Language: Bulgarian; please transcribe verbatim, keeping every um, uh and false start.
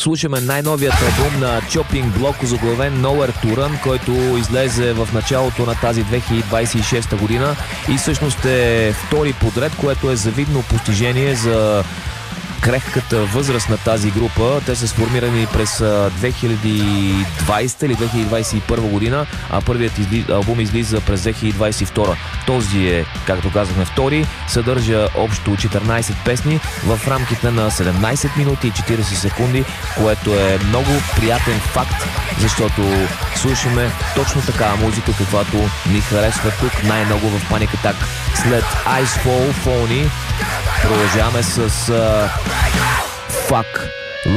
Слушаме най-новият албум на Chopping Block, озаглавен Nowhere to Run, който излезе в началото на тази две хиляди двадесет и шеста година и всъщност е втори подред, което е завидно постижение за крехката възраст на тази група. Те са сформирани през две хиляди и двадесета или две хиляди двадесет и първа година, а първият изли... албум излиза през две хиляди двадесет и втора. Този е, както казахме, втори. Съдържа общо четиринадесет песни в рамките на седемнадесет минути и четиридесет секунди, което е много приятен факт, защото слушаме точно такава музика, каквато ни харесва тук най-много в Panic Attack. След Icefall, Phony, продължаваме с uh, Fuck.